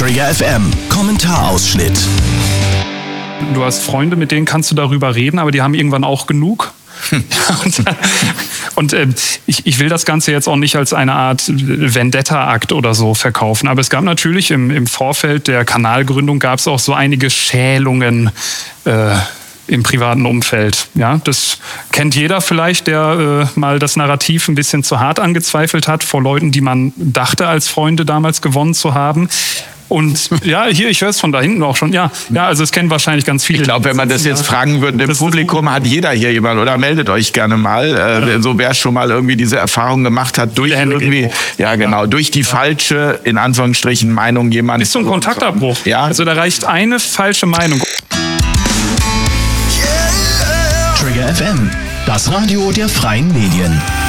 Trigger FM, Kommentarausschnitt. Du hast Freunde, mit denen kannst du darüber reden, aber die haben irgendwann auch genug. Ich will das Ganze jetzt auch nicht als eine Art Vendetta-Akt oder so verkaufen, aber es gab natürlich im Vorfeld der Kanalgründung gab es auch so einige Schälungen im privaten Umfeld. Ja, das kennt jeder vielleicht, der mal das Narrativ ein bisschen zu hart angezweifelt hat vor Leuten, die man dachte als Freunde damals gewonnen zu haben. Und ja, hier, ich höre es von da hinten auch schon. Ja, also es kennen wahrscheinlich ganz viele. Ich glaube, wenn man das jetzt fragen würde, im Publikum hat jeder hier jemand, oder meldet euch gerne mal, so wer schon mal irgendwie diese Erfahrung gemacht hat, durch irgendwie, durch die falsche, in Anführungsstrichen, Meinung jemand. Ist so ein Kontaktabbruch. Ja. Also da reicht eine falsche Meinung. Trigger FM, das Radio der freien Medien.